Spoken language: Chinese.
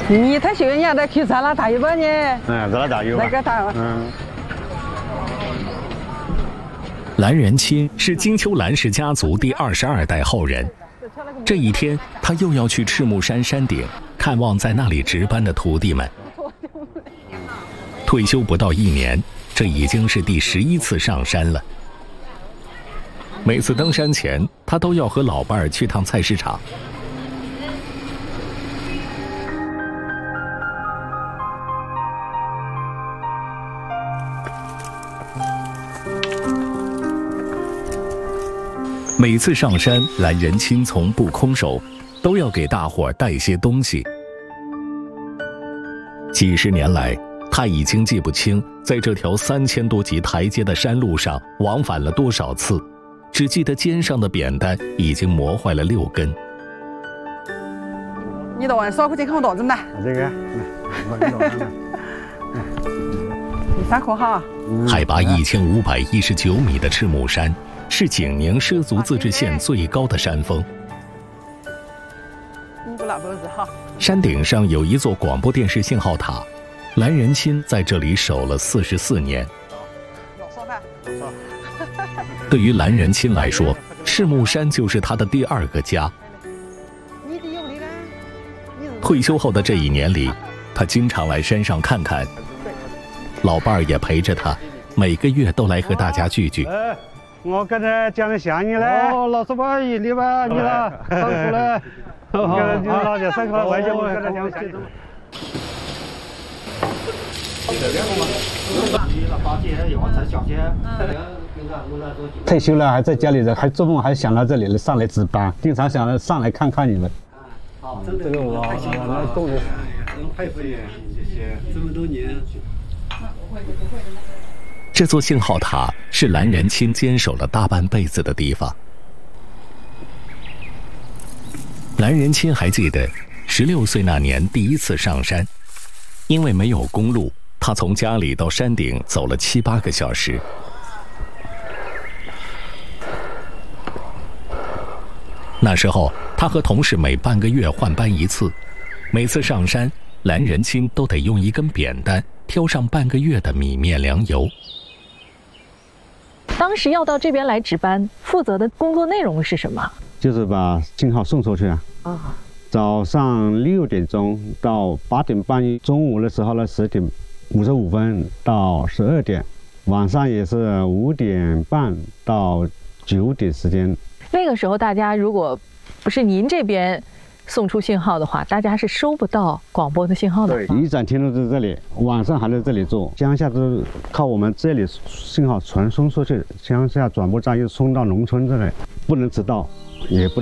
你退休人家得去咱俩打一把呢。 咱俩打一把。 那个打。 蓝仁钦是金秋兰氏家族第22代后人。这一天，他又要去赤木山山顶看望在那里值班的徒弟们。退休不到1年，这已经是第11次上山了。每次登山前，他都要和老伴儿去趟菜市场。每次上山，蓝仁钦从不空手，都要给大伙儿带些东西。几十年来，他已经记不清在这条3000多级台阶的山路上往返了多少次，只记得肩上的扁担已经磨坏了6根。 你到晚上回去看到怎么的？ 这个， 第3颗哈。 海拔1519米的赤木山。是景宁畲族自治县最高的山峰。山顶上有一座广播电视信号塔，蓝仁钦在这里守了44年。对于蓝仁钦来说，赤木山就是他的第2个家。退休后的这1年里，他经常来山上看看，老伴儿也陪着他，每个月都来和大家聚聚。 我跟着讲的想你嘞。 老师不好意思，你吧，你了，辛苦了。 跟着老姐辛苦了，我就跟着讲的想你。 退休了还在家里的，还做梦还想到这里上来值班，经常想着上来看看你们。 这个我动力很佩服你，这么多年。 这座信号塔是蓝仁钦坚守了大半辈子的地方。蓝仁钦还记得16岁那年第1次上山，因为没有公路，他从家里到山顶走了7、8个小时。那时候，他和同事每半个月换班一次，每次上山，蓝仁钦都得用一根扁担挑上半个月的米面粮油。 当时要到这边来值班，负责的工作内容是什么？ 就是把信号送出去啊。早上6点钟到8点半，中午的时候呢10点55分到12点，晚上也是5点半到9点时间。 那个时候大家如果不是您这边送出信号的话，大家是收不到广播的信号的。 对，一整天都在这里，晚上还在这里做。乡下都是靠我们这里信号传送出去，乡下转播站又送到农村这里，不能迟到，也不能。